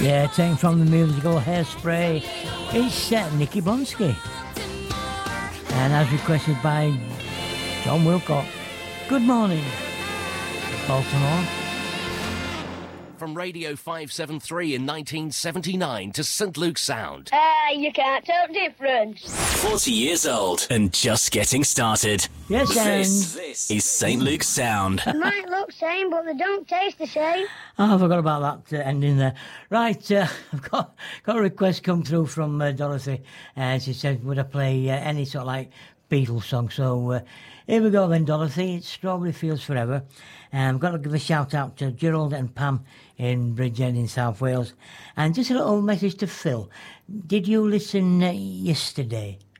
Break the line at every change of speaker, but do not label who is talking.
Yeah, taken from the musical Hairspray. It's Nicky Blonsky. And as requested by John Wilcott. Good morning, Baltimore.
From Radio 573 in 1979 to St. Luke's Sound.
You can't tell the difference.
40 years old and just getting started.
Yes,
This is St. Luke's Sound.
They might look same, but they don't taste the same.
Oh, I forgot about that ending there. Right, I've got a request come through from Dorothy. She said, would I play any sort of like Beatles song? So here we go then, Dorothy. It's Strawberry Fields Forever. And I've got to give a shout out to Gerald and Pam in Bridgend in South Wales. And just a little message to Phil. Did you listen yesterday?